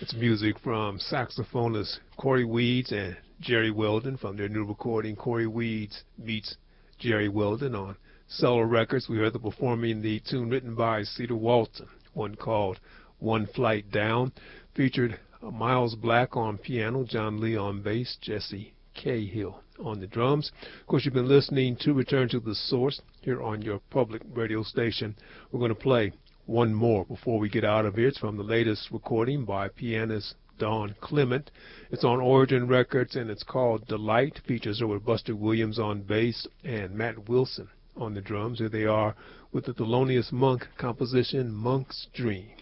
It's music from saxophonists Corey Weeds and Jerry Weldon from their new recording, Corey Weeds Meets Jerry Weldon, on Cellar Records. We heard them performing the tune written by Cedar Walton, one called One Flight Down, featured Miles Black on piano, John Lee on bass, Jesse Cahill on the drums. Of course, you've been listening to Return to the Source here on your public radio station. We're going to play one more before we get out of here. It's from the latest recording by pianist Don Clement. It's on Origin Records, and it's called Delight. Features over Buster Williams on bass and Matt Wilson on the drums. Here they are with the Thelonious Monk composition, Monk's Dream.